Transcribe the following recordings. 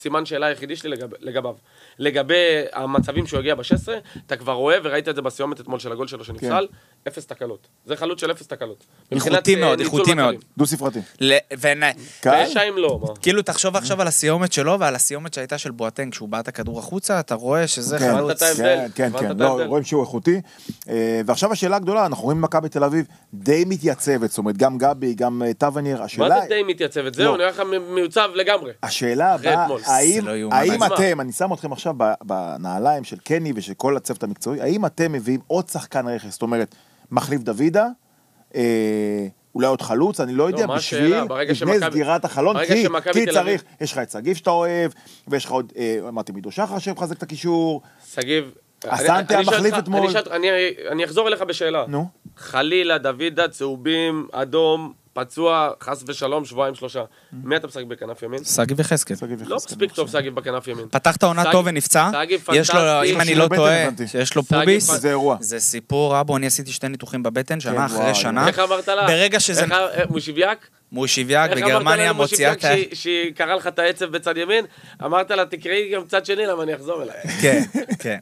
סימן שאלה היחידי שלי לגביו. לגבי המצבים שהוא הגיע ב-16, אתה כבר רואה, וראית את זה בסיומת אתמול של הגול שלו שנפסל, אפס תקלות. זה חלוץ של אפס תקלות. איכותי מאוד, איכותי מאוד. דו ספרתי. ושיים לא, מה? כאילו תחשוב עכשיו על הסיומת שלו, ועל הסיומת שהייתה של בואטנג, כשהוא בעט הכדור החוצה, אתה רואה שזה חלוץ. כן, רואים שהוא איכותי. ועכשיו השאלה הגדולה, אנחנו רואים מכבי תל אביב די מתייצבת, זאת אומרת, גם גבי, גם טווניר, השאלה... מה זה די מתייצבת? זהו, נראה לך מיוצב לגמרי. השאלה הבאה, האם אתם, אני שם אתכם עכשיו בנעליים של קני ושל כל הצוות המקצועי, האם אתם מביאים עוד שחקן רכס, זאת אומרת, מחליף דוידה, אולי עוד חלוץ, אני לא יודע, בשביל לפני סגירת החלון, כי צריך, יש לך את סגיב שאתה אוהב, ויש לך עוד, אמרתי מידו שחר שמחזק את הקישור. סגיב, אסנטה מחליף אתמול. אני אחזור אליך בשאלה. נו. חלילה, דוידה, צהובים, אדום, פצוע, חס ושלום, שבועיים, 3. מי אתה משחק בכנף ימין? סגיב וחזקאל. לא מספיק טוב סגיב בכנף ימין. פתחת עונה טוב ונפצע. יש לו, אם אני לא טועה, יש לו פוביס. זה אירוע. זה סיפור, אבו, אני עשיתי 2 ניתוחים בבטן, שנה אחרי שנה. איך אמרת לה? ברגע שזה... מושיביאק? מושיביאק בגרמניה מוציאה את... שהיא קרא לך את העצב בצד ימין, אמרת לה, תקראי גם צד שני, למה אני אחזור אליי. כן, כן.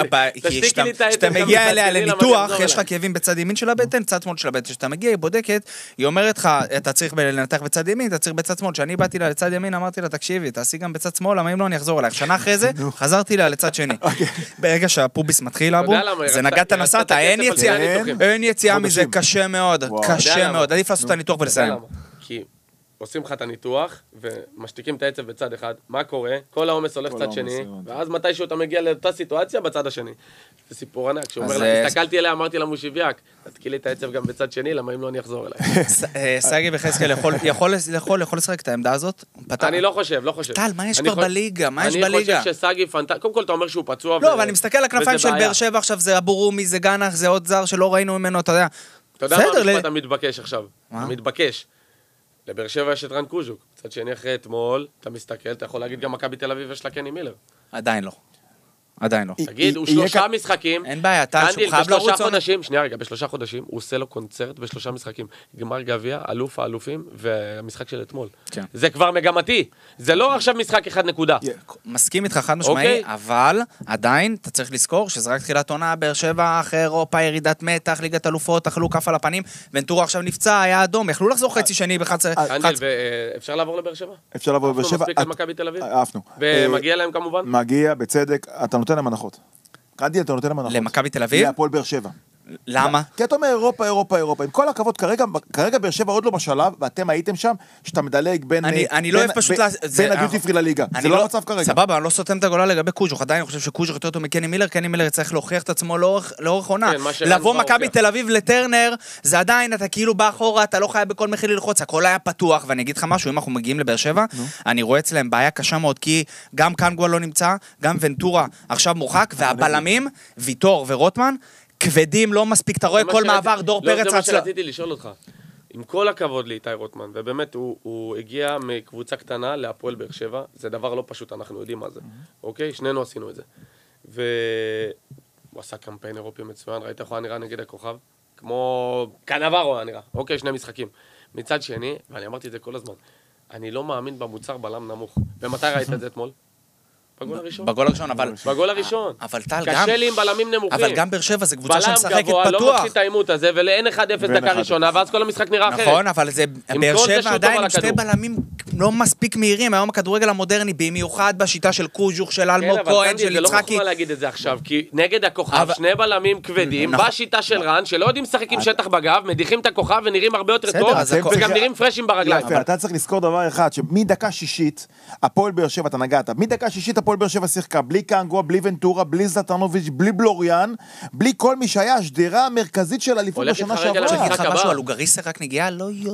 כשאתה מגיע אליה לניתוח, יש לך כאבים בצד ימין של הבטן, צד שמאל של הבטן. כשאתה מגיע, היא בודקת, היא אומרת לך, אתה צריך לנתח בצד ימין, אתה צריך בצד שמאל. כשאני באתי לה לצד ימין, אמרתי לה, תקשיבי, תעשי גם בצד שמאל, למה אם לא אני אחזור אלייך. שנה אחרי זה, חזרתי לה לצד שני. ברגע שהפוביס מתחיל, אבו, זה נגעת נסעת, אין יציאה מזה, קשה מאוד, קשה מאוד. עדיף לעשות את הניתוח ולסיים. כי עושים לך את הניתוח, ומשתיקים את העצב בצד אחד, מה קורה? כל העומס הולך צד שני, ואז מתישהו אתה מגיע לאותה סיטואציה בצד השני. זה סיפור ענק, שהוא אומר לה, הסתכלתי אליה, אמרתי לה מושיביאק, תתקיל לי את העצב גם בצד שני, למה אם לא אני אחזור אליי. סגי וחזקאל יכול לשחק את העמדה הזאת? אני לא חושב. טל, מה יש כבר בליגה? אני חושב שסגי פנטסטי, קודם כל אתה אומר שהוא פצוע. לא, אבל אני מסתכל על הכנפיים של באר שבע עכשיו, זה אבורומי, זה גנח, זה עוד זר שלא ראינו ממנו, אתה יודע. אתה יודע מה המשפט המתבקש עכשיו? המתבקש. לבאר שבע יש את רן קוז'וק. קצת שני אחרי אתמול, אתה מסתכל, אתה יכול להגיד גם מכבי תל אביב יש לה קני מילר. עדיין לא. עדיין לא. תגיד, הוא 3 משחקים. אין בעיה, אתה שהוא חייב לרוץ. שנייה רגע, ב3 חודשים, הוא עושה לו קונצרט ב3 משחקים. גמר גביע, אלוף האלופים, והמשחק של אתמול. זה כבר מגמתי. זה לא עכשיו משחק 1 נקודה. מסכים איתך חד משמעי, אבל עדיין אתה צריך לזכור שזה רק תחילת עונה, באר שבע אחרי אירופה, ירידת מתח, ליגת אלופות, אכלו כף על הפנים, ונטורו עכשיו נפצע, היה אדום, יכלו לחזור חצי שני אפשר לעבור לבאר שבע? אפשר לעבור לבאר שבע. ומגיע להם כמובן? מגיע, בצדק, אתה נותן להם הנחות. קנדי, אתה נותן להם הנחות. למכבי תל אביב? להפועל באר שבע. למה? כי אתה אומר אירופה. עם כל הכבוד, כרגע באר שבע עוד לא בשלב, ואתם הייתם שם, שאתה מדלג בין הדיוטי פרי לליגה. זה לא המצב כרגע. סבבה, אני לא סותם את הגולה לגבי קוז'וך. עדיין אני חושב שקוז'וך יותר טוב מקני מילר, קני מילר צריך להוכיח את עצמו לאורך עונה. לבוא מכבי תל אביב לטרנר, זה עדיין, אתה כאילו בא אחורה, אתה לא חייב בכל מחיר ללחוץ, הכל היה פתוח, ואני אגיד לך משהו, אם אנחנו מגיעים לבאר שבע, אני רואה אצלם בעיה קשה מאוד, כי גם קנגואל לא נמצא, גם ונטורה עכשיו מורחק, והבלמים, ויטור ורוטמן, כבדים, לא מספיק, אתה רואה כל מעבר, דור פרץ. זה מה שרציתי לשאול אותך. עם כל הכבוד לאיתי רוטמן, ובאמת הוא הגיע מקבוצה קטנה להפועל באר שבע, זה דבר לא פשוט, אנחנו יודעים מה זה. אוקיי? שנינו עשינו את זה. והוא עשה קמפיין אירופי מצוין, ראית איך הוא נראה נגד הכוכב? כמו קנברו היה נראה. אוקיי, 2 משחקים. מצד שני, ואני אמרתי את זה כל הזמן, אני לא מאמין במוצר בלם נמוך. ומתי ראית את זה אתמול? בגול הראשון. בגול הראשון. אבל טל גם... קשה לי עם בלמים נמוכים. אבל גם באר שבע זה קבוצה שמשחקת פתוח. בלם גבוה, לא מפסיד את העימות הזה, ולאין 1-0 דקה ראשונה, ואז כל המשחק נראה אחרת. נכון, אבל זה... באר שבע עדיין עם 2 בלמים לא מספיק מהירים, היום הכדורגל המודרני, במיוחד בשיטה של קוז'וך, של אלמוג כהן, של יצחקי. זה לא חוכמה להגיד את זה עכשיו, כי נגד הכוכב, 2 בלמים כבדים, בשיטה של רן, שלא יודעים לשחק עם שטח בגב, מדיחים את הכוכב ונראים הרבה יותר טוב, וגם נראים פרשים ברגליים. אתה צריך לזכור דבר אחד, שמדקה שישית, הפועל באר שבע, אתה נגעת, מדקה שישית הפועל באר שבע שיחקה, בלי קנגו, בלי ונטורה, בלי זלטנוביץ', בלי בלוריאן, בלי כל מי שהיה השדרה המרכזית של אליפות בשנה שעברה. הלוגריסה רק נגיעה,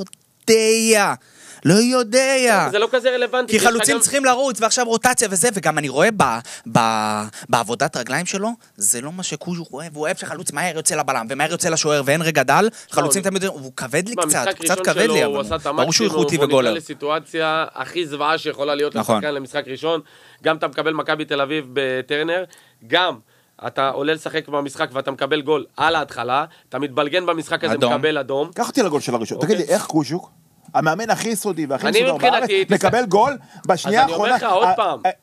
לא יודע. זה לא כזה רלוונטי. כי חלוצים צריכים לרוץ, ועכשיו רוטציה וזה, וגם אני רואה בעבודת רגליים שלו, זה לא מה שקוז'וך אוהב, הוא אוהב שחלוץ מהר יוצא לבלם, ומהר יוצא לשוער, ואין רגע דל, חלוצים תמיד, הוא כבד לי קצת כבד לי, אבל ברור שהוא איכותי וגולר. הוא נקרא לסיטואציה הכי זוועה שיכולה להיות לשחקן למשחק ראשון, גם אתה מקבל מכבי תל אביב בטרנר, גם אתה עולה לשחק במשחק ואתה מקבל גול על ההתחלה, אתה מתבלגן במשחק הזה, מקבל אדום. קח אותי לגול של הראשון. תגיד לי, איך קוז'וק המאמן הכי יסודי והכי מסודר בארץ, מקבל גול בשנייה האחרונה. אז אני אומר לך עוד פעם,